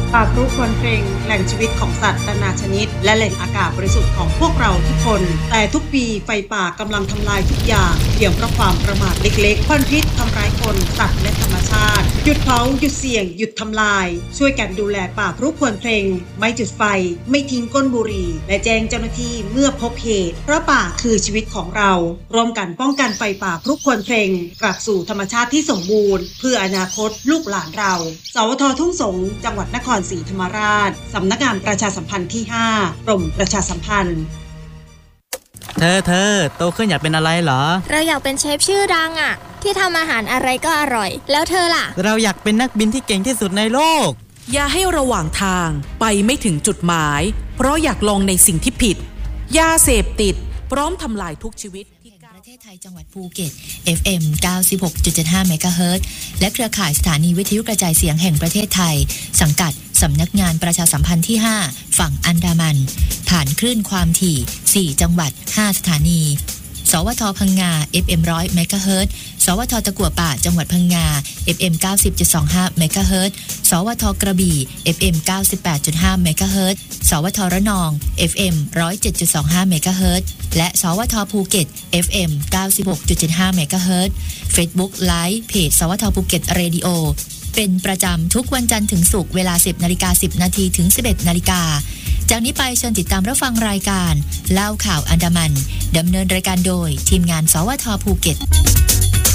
ป่าพรุควนเพลงแหล่งชีวิตของสัตว์นานาชนิดและแหล่งอากาศบริสุทธิ์ของพวกเราทุกคนแต่ทุกปีไฟป่ากำลังทำลายทุกอย่างเพียงเพราะความประมาทเล็กๆควันพิษทำร้ายคนสัตว์และธรรมชาติหยุดเผาหยุดเสี่ยงหยุดทำลายช่วยกันดูแลป่าพรุควนเพลงไม่จุดไฟไม่ทิ้งก้นบุหรี่และแจ้งเจ้าหน้าที่เมื่อพบเหตุเพราะป่าคือชีวิตของเราร่วมกันป้องกันไฟป่าพรุควนเพลงกลับสู่ธรรมชาติที่สมบูรณ์เพื่ออนาคตลูกหลานเราสวท.ทุ่งสงจังหวัดนครศรีธรรมราชสำนักงานประชาสัมพันธ์ที่5กรมประชาสัมพันธ์เธอโตขึ้นอยากเป็นอะไรเหรอเราอยากเป็นเชฟชื่อดังอ่ะที่ทำอาหารอะไรก็อร่อยแล้วเธอล่ะเราอยากเป็นนักบินที่เก่งที่สุดในโลกอย่าให้ระหว่างทางไปไม่ถึงจุดหมายเพราะอยากลองในสิ่งที่ผิดยาเสพติดพร้อมทำลายทุกชีวิตประเทศไทยจังหวัดภูเก็ต FM 96.75 เมกะเฮิรตซ์และเครือข่ายสถานีวิทยุกระจายเสียงแห่งประเทศไทยสังกัดสำนักงานประชาสัมพันธ์ที่5ฝั่งอันดามันผ่านคลื่นความถี่4จังหวัด5สถานีสวทพังงา FM 100 เมกะเฮิรตซ์สวทตะกั่วป่าจังหวัดพังงา FM 90.25 เมกะเฮิรตซ์สวทกระบี่ FM 98.5 เมกะเฮิรตซ์สวทระนอง FM 107.25 เมกะเฮิรตซ์และสวทภูเก็ต FM 96.75 เมกะเฮิรตซ์ Facebook Live เพจสวทภูเก็ตเรดิโอเป็นประจำทุกวันจันทร์ถึงศุกร์เวลา 10:10 นาทีถึง 11:00 น.จากนี้ไปเชิญติดตามรับฟังรายการเล่าข่าวอันดามันดำเนินรายการโดยทีมงานสวทภูเก็ต